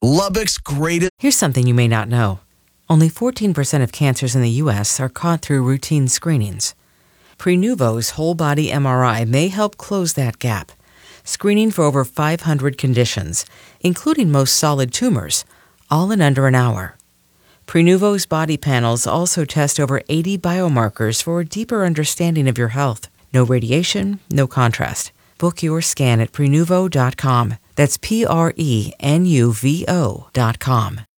Lubbock's greatest. Here's something you may not know. Only 14% of cancers in the U.S. are caught through routine screenings. Prenuvo's whole-body MRI may help close that gap, screening for over 500 conditions, including most solid tumors, all in under an hour. Prenuvo's body panels also test over 80 biomarkers for a deeper understanding of your health. No radiation, no contrast. Book your scan at Prenuvo.com. That's Prenuvo.com.